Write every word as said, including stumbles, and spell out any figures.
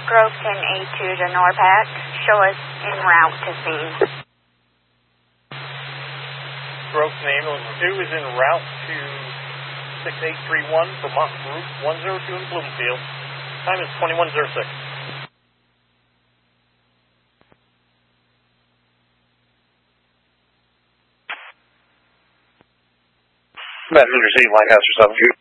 Groveton A two to NORPAC. Show us en route to scene. Groveton Ambulance two is en route to six eight three one, Vermont Route one oh two in Bloomfield. Time is twenty-one oh six. Passenger seat, Lancaster seven two.